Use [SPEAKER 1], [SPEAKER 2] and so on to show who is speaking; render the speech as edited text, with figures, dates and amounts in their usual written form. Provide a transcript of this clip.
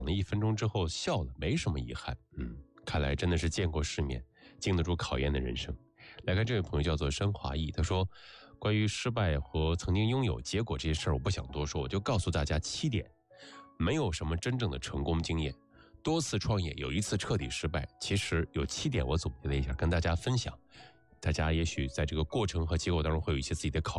[SPEAKER 1] 了1分钟之后笑了，没什么遗憾。看来真的是见过世面，经得住考验的人生。来看这位朋友叫做申华义，他说关于失败和曾经拥有结果这些事儿我不想多说，我就告诉大家7点。没有什么真正的成功经验，多次创业有1次彻底失败，其实有7点我总结了一下跟大家分享，大家也许在这个过程和结果当中会有一些自己的考